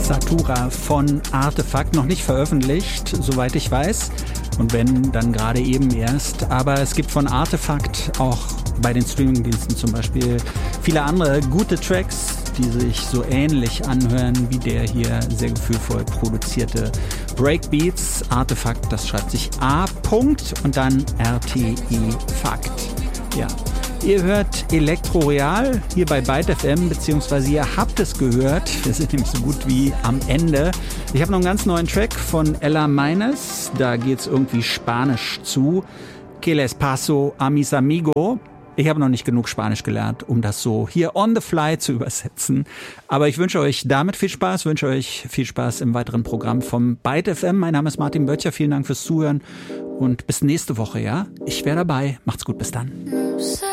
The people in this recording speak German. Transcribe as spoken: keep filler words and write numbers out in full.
Satura von Artefakt, noch nicht veröffentlicht, soweit ich weiß. Und wenn, dann gerade eben erst. Aber es gibt von Artefakt auch bei den Streamingdiensten zum Beispiel viele andere gute Tracks, die sich so ähnlich anhören wie der hier sehr gefühlvoll produzierte Breakbeats. Artefakt, das schreibt sich A. Punkt und dann R T I Fakt. Ja. Ihr hört Elektro Real hier bei Byte F M, beziehungsweise ihr habt es gehört. Wir sind nämlich so gut wie am Ende. Ich habe noch einen ganz neuen Track von Ella Meines. Da geht's irgendwie Spanisch zu. Que les paso a mis amigo. Ich habe noch nicht genug Spanisch gelernt, um das so hier on the fly zu übersetzen. Aber ich wünsche euch damit viel Spaß, wünsche euch viel Spaß im weiteren Programm vom Byte F M. Mein Name ist Martin Böttcher. Vielen Dank fürs Zuhören und bis nächste Woche, ja? Ich wäre dabei. Macht's gut, bis dann.